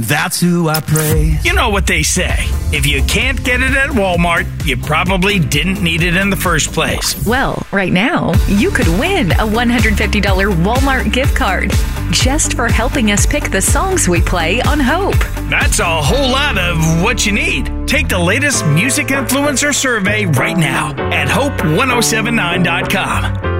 That's who I praise. You know what they say. If you can't get it at Walmart, you probably didn't need it in the first place. Well, right now, you could win a $150 Walmart gift card just for helping us pick the songs we play on Hope. That's a whole lot of what you need. Take the latest music influencer survey right now at hope1079.com.